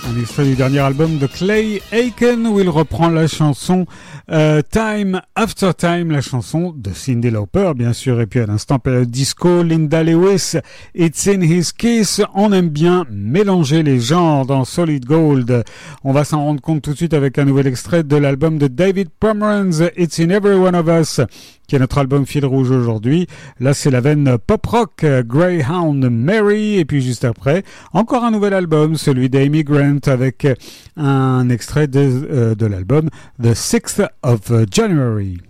Un extrait du dernier album de Clay Aiken où il reprend la chanson Time After Time, la chanson de Cyndi Lauper bien sûr, et puis à l'instant période disco, Linda Lewis, It's in His Kiss. On aime bien mélanger les genres dans Solid Gold. On va s'en rendre compte tout de suite avec un nouvel extrait de l'album de David Pomeranz, It's in Every One of Us, qui est notre album fil rouge aujourd'hui. Là, c'est la veine pop-rock, Greyhound Mary, et puis juste après, encore un nouvel album, celui d'Amy Grant, avec un extrait de l'album The 6th of January.